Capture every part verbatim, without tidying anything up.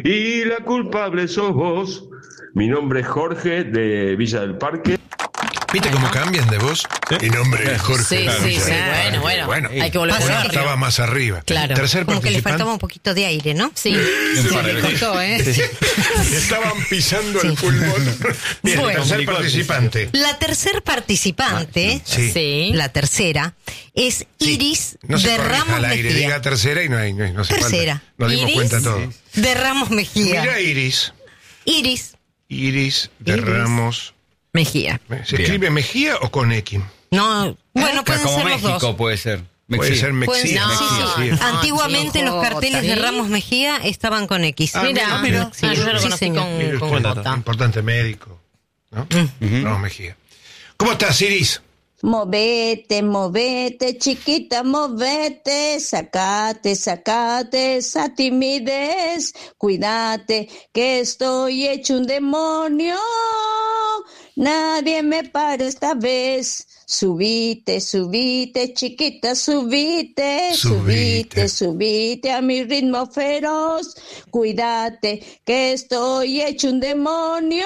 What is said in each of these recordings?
Y la culpable sos vos. Mi nombre es Jorge, de Villa del Parque. ¿Viste cómo cambian de voz? ¿Sí? Mi nombre es Jorge. Sí, claro, sí, sí. Bueno, bueno. bueno. Hay que volver bueno, a estaba más arriba. Claro. Tercer Como que le participante. faltaba un poquito de aire, ¿no? Sí. Se le costó, ¿eh? Estaban pisando el pulmón. Bien, Bueno. tercer participante. La tercer participante, Sí. Sí. la tercera, es Sí. Iris No se de corrija Ramos al aire, Mejía. diga tercera y no hay, no, hay- no hace Tercera. falta. Nos dimos Iris. cuenta todos. De Ramos Mejía. Mira Iris. Iris Iris de Iris. Ramos. Mejía. ¿Se Bien. escribe Mejía o con X? No, bueno, pueden Como ser los México dos. puede ser. Puede Mexía. ser Mexía. No, Mexía, sí. no. Antiguamente sí, los Jota. carteles de ¿Sí? Ramos Mejía estaban con X. Ah, Mira, mira, mira. Sí, yo lo Sí, conocí señor. con, Mire con usted, Jota. importante médico, ¿no? Ramos Mejía. ¿Cómo estás, Iris? Movete, movete, chiquita, movete, sacate, sacate esa timidez, cuídate que estoy hecho un demonio, nadie me para esta vez. Subite, subite, chiquita, subite, Subite. subite, subite a mi ritmo feroz, cuídate que estoy hecho un demonio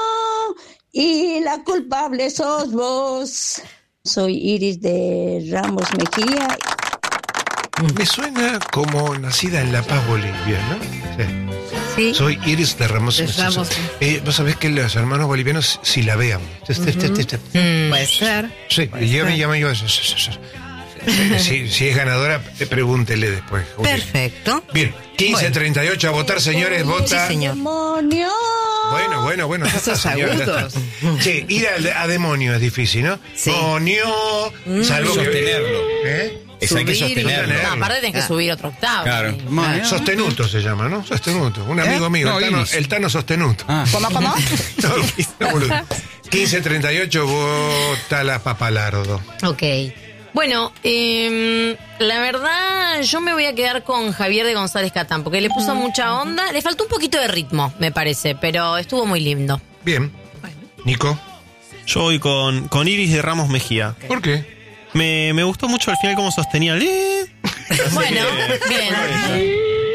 y la culpable sos vos. Soy Iris de Ramos Mejía. Me suena como nacida en La Paz, Bolivia, ¿no? Sí. Sí. Soy Iris de Ramos. De Ramos. Eh, Vos sabés que los hermanos bolivianos silabean. Puede ser. Sí, y yo me llamo yo. Si, si es ganadora, eh, pregúntele después. Ok. Perfecto. Bien, quince treinta y ocho a votar, señores, vota. Sí, señor. Demonio. Bueno, bueno, bueno. ya está, Esos señora, ya agudos. está. Sí, ir a, a demonio es difícil, ¿no? Sí. Demonio. Salvo que- Sostenerlo. ¿Eh? Eso hay que Subir y sostenerlo. sostener. No, aparte tenés que subir otro octavo. Claro. Ah, Sostenuto se llama, ¿no? Sostenuto. Un amigo mío, No, el, Tano, Iris. el Tano Sostenuto. Ah. ¿Cómo, cómo? No, no, boludo. quince treinta y ocho vota la Papalardo. Ok. Bueno, eh, la verdad, yo me voy a quedar con Javier de González Catán, porque le puso mucha onda. Le faltó un poquito de ritmo, me parece, pero estuvo muy lindo. Bien. Nico, Yo voy con, con Iris de Ramos Mejía. ¿por qué? Me, me gustó mucho al final cómo sostenía el... "Eh". Bueno, bien.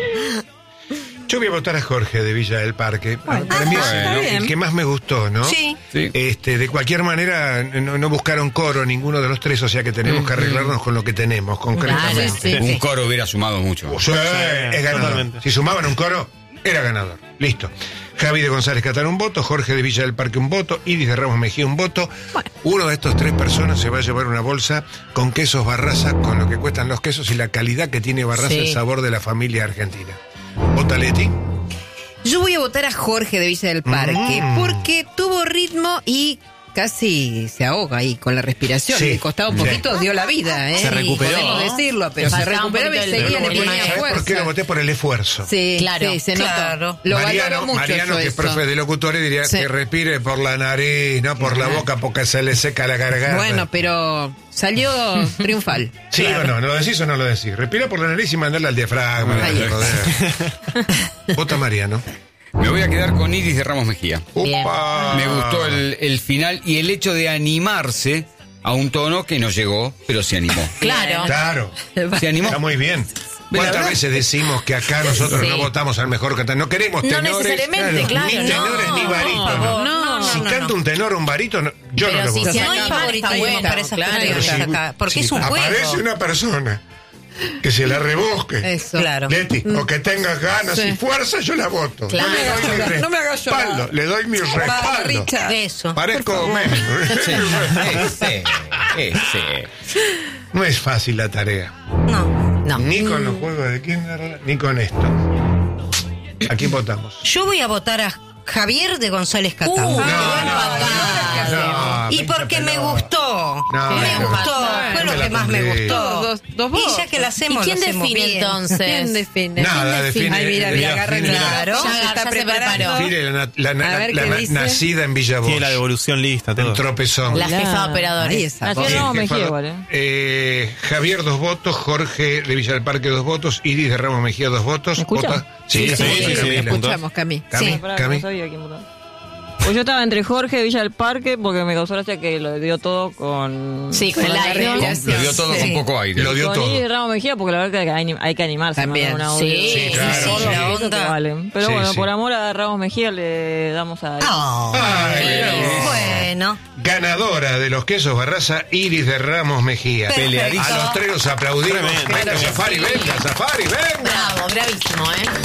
Yo voy a votar a Jorge de Villa del Parque. Para mí es bueno. el- Bien. el que más me gustó, ¿no? Sí. Sí. Este, de cualquier manera, no, no buscaron coro ninguno de los tres, o sea que tenemos que arreglarnos con lo que tenemos, concretamente. Claro, sí, Un sí. coro hubiera sumado mucho. Sí, es ganador. totalmente. Si sumaban un coro, era ganador. Listo. Javi de González Catán un voto, Jorge de Villa del Parque un voto, Iris de Ramos Mejía un voto. Uno de estos tres personas se va a llevar una bolsa con quesos Barraza, con lo que cuestan los quesos y la calidad que tiene Barraza, Sí. el sabor de la familia argentina. Vota Leti. Yo voy a votar a Jorge de Villa del Parque Mm. porque tuvo ritmo y casi se ahoga ahí con la respiración. Sí. Le costaba un Sí. poquito, dio la vida, ¿eh? Se recuperó. Podemos decirlo, pero Le se faltaba un recuperaba y poquito el seguía, le ritmo. ponía ¿Sabes por qué lo fuerza. voté? Por el esfuerzo. Sí, Claro, sí, se claro. notó. Lo Mariano, valoro mucho Mariano yo que es eso. profe de locutores, diría Sí. que respire por la nariz, no por la boca, porque se le seca la garganta. Bueno, pero salió triunfal. ¿Sí o no? ¿No lo decís o no lo decís? Respira por la nariz y mandarla al diafragma. Ahí es. Joder. Vota Mariano. Me voy a quedar con Iris de Ramos Mejía. Bien. Upa. Me gustó el, el final y el hecho de animarse a un tono que no llegó, pero se animó. Claro. Claro. Se animó. Está muy bien. ¿Cuántas veces decimos que acá nosotros Sí. no votamos al mejor cantante? No queremos No tenores. necesariamente, claro, Ni no. tenores ni Por barítonos. favor, no, si no, no, canta no. un tenor o un barítono, yo Pero no lo si voto. se No hay anima, favoritismo está bueno, para esas claro. categorías Pero si- acá, porque si es un juego. aparece una persona que se la rebosque, Eso. Claro. Leti, o que tenga ganas Sí. y fuerza, yo la voto. Claro. No le doy mi No me hagas llorar. respaldo, le doy mi respaldo. Richard. Eso. Parezco menos. Ese, ese. No es fácil la tarea. No. No. Ni con los juegos de Kindergarten, ni con esto. ¿A quién votamos? Yo voy a votar a Javier de González Catán. Uh, No, qué no, buen patán. no, Y pincha porque me pelota. gustó. No, me no. gustó. Fue No lo me que la más me pondré. gustó. Dos, dos y votos. ya que la hacemos, ¿Y quién lo hacemos define bien. entonces? ¿Quién define? Nada, define. Ay, mira, mira, agarren define- claro. Ya, Se ya está se preparando. preparó. Define la, la- la- A ver la- qué la- dice. nacida en Villa Bosch. Tiene la devolución lista, todo. En Tropezón. La jefa operadora. Ahí está. Nació Bien, no, jefa, Mejía igual, ¿eh? eh, Javier, dos votos. Jorge de Villa del Parque, dos votos. Iris de Ramos Mejía, dos votos. ¿Me escuchan? Vota- Sí, Sí, sí, sí, sí, Camila. sí, Escuchamos, Cami. Cami, Sí. Pará, Cami. no sabía quién votaba. Pues yo estaba entre Jorge de Villa del Parque porque me causó gracia que lo dio todo con... Sí, con el la aire. respiración. Lo dio todo Sí. con poco aire. Lo dio Con todo. Iris Ramos Mejía porque la verdad que hay, hay que animarse. También. mandar un audio. Sí, Sí, claro, Por sí. lo La que onda. vale. Pero Sí, bueno, sí. por amor a Ramos Mejía le damos a... Oh, Ay, bueno. ganadora de los quesos Barraza, Iris de Ramos Mejía. Peleadísima. A los tres los aplaudimos. Tremendo. Venga, Zafari, venga, Zafari, venga. Bravo, bravísimo, ¿eh?